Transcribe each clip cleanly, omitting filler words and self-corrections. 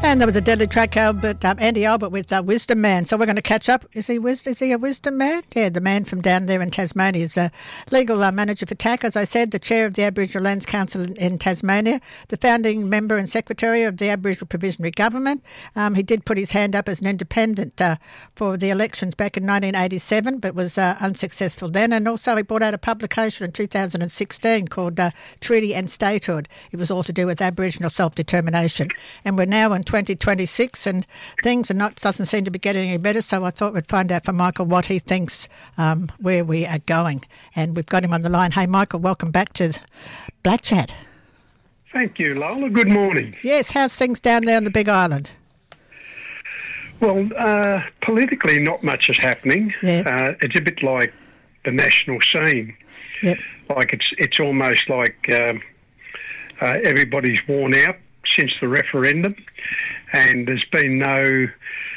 And there was a deadly track, Andy Albert with Wisdom Man. So we're going to catch up. Is he a wisdom man? Yeah, the man from down there in Tasmania. He's a legal manager for TAC, as I said, the chair of the Aboriginal Lands Council in Tasmania, the founding member and secretary of the Aboriginal Provisionary Government. He did put his hand up as an independent for the elections back in 1987, but was unsuccessful then. And also he brought out a publication in 2016 called Treaty and Statehood. It was all to do with Aboriginal self-determination. And we're now in 2026 and things doesn't seem to be getting any better, so I thought we'd find out from Michael what he thinks where we are going. And we've got him on the line. Hey, Michael, welcome back to Black Chat. Thank you, Lola. Good morning. Yes, how's things down there on the Big Island? Well, politically not much is happening. Yeah. It's a bit like the national scene. Yep. Like it's almost like everybody's worn out since the referendum, and there's been no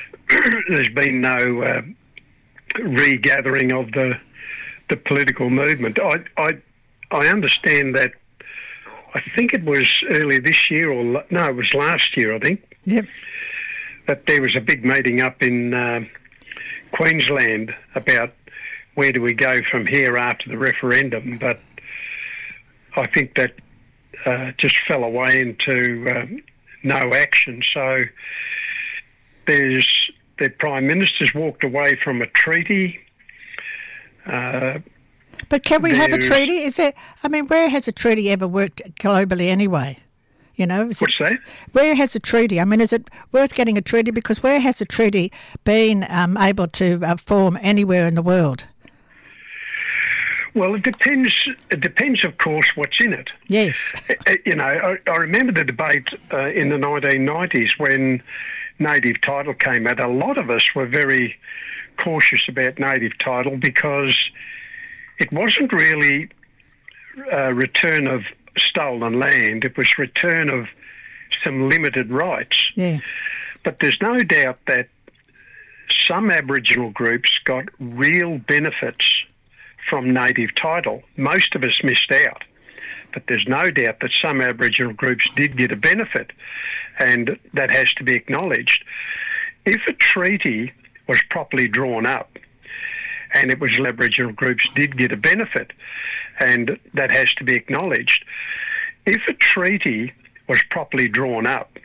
regathering of the political movement. I understand that. I think it was early this year, it was last year. I think. Yep. That there was a big meeting up in Queensland about where do we go from here after the referendum, but I think that just fell away into no action. So the Prime Minister's walked away from a treaty. But can we have a treaty? Where has a treaty ever worked globally anyway? What's that? Where has a treaty? Is it worth getting a treaty? Because where has a treaty been able to form anywhere in the world? Well, it depends. It depends, of course, what's in it. Yes. I remember the debate in the 1990s when native title came out. A lot of us were very cautious about native title because it wasn't really a return of stolen land. It was return of some limited rights. Yeah. But there's no doubt that some Aboriginal groups got real benefits from native title. Most of us missed out, but there's no doubt that some Aboriginal groups did get a benefit, and that has to be acknowledged. If a treaty was properly drawn up, and it was Aboriginal groups did get a benefit, and that has to be acknowledged. If a treaty was properly drawn up,